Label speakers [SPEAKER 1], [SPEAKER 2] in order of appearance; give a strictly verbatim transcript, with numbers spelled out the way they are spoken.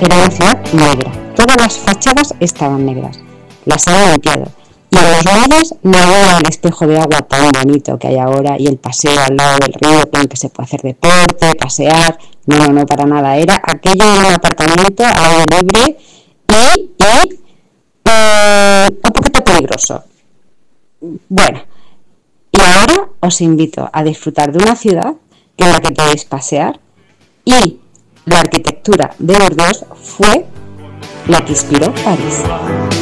[SPEAKER 1] Era una ciudad negra, todas las fachadas estaban negras, las han limpiado. Y en los muelles no había el espejo de agua tan bonito que hay ahora y el paseo al lado del río con el que se puede hacer deporte, pasear. No, no, no, para nada. Era aquello de un apartamento al aire libre y, y eh, un poquito peligroso. Bueno, y ahora os invito a disfrutar de una ciudad en la que podéis pasear, y la arquitectura de Burdeos fue la que inspiró París.